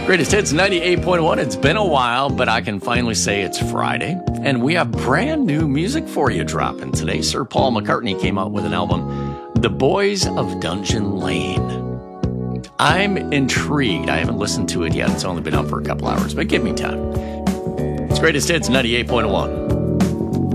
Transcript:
Greatest Hits 98.1. It's been a while, but I can finally say it's Friday. And we have brand new music for you dropping today. Sir Paul McCartney came out with an album, The Boys of Dungeon Lane. I'm intrigued. I haven't listened to it yet. It's only been up for a couple hours, but give me time. It's Greatest Hits 98.1.